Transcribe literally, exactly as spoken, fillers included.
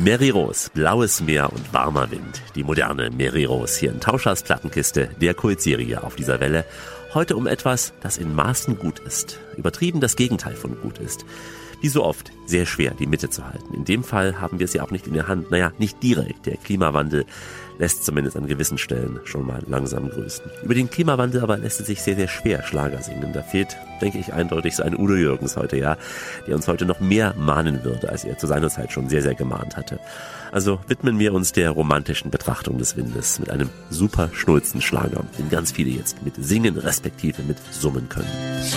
Mary Rose, blaues Meer und warmer Wind. Die moderne Mary Rose hier in Tauschers Plattenkiste, der Kultserie auf dieser Welle. Heute um etwas, das in Maßen gut ist. Übertrieben das Gegenteil von gut ist. Wie so oft, sehr schwer, die Mitte zu halten. In dem Fall haben wir sie auch nicht in der Hand. Naja, nicht direkt. Der Klimawandel lässt zumindest an gewissen Stellen schon mal langsam grüßen. Über den Klimawandel aber lässt es sich sehr, sehr schwer Schlager singen. Da fehlt, denke ich, eindeutig so ein Udo Jürgens heute, ja, der uns heute noch mehr mahnen würde, als er zu seiner Zeit schon sehr, sehr gemahnt hatte. Also widmen wir uns der romantischen Betrachtung des Windes mit einem super schnulzen Schlager, den ganz viele jetzt mit singen respektive mit summen können.